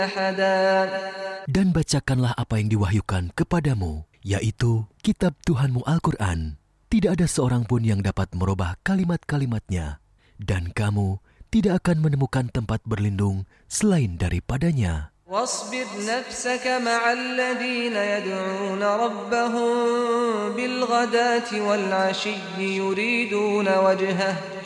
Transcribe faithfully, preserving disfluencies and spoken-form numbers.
Dan bacakanlah apa yang diwahyukan kepadamu, yaitu kitab Tuhanmu Al-Quran. Tidak ada seorang pun yang dapat merubah kalimat-kalimatnya, dan kamu tidak akan menemukan tempat berlindung selain daripadanya. واصبر نفسك مع الذين يدعون ربهم بالغداة والعشي يريدون وجهه